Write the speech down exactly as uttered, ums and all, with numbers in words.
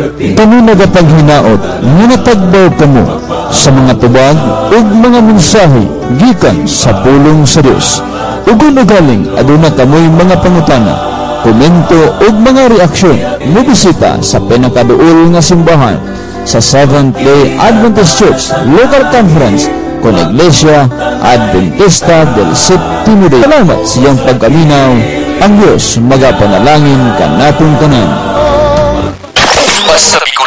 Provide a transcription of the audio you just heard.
Kami nagapaghinaot, nga natagbaw kamo sa mga tubag ug mga mensahe gikan sa pulong sa Dios. Ugon ugaling aduna kamoy mga pangutana, komento ug mga reaksyon, mobisita sa pinakaduol nga simbahan sa Seventh-day Adventist Church Local Conference kon Iglesia Adventista del Séptimo Día. Salamat sa iyong pagkaminaw. Ang Diyos magapanalangin kanatong tanan. Mas sa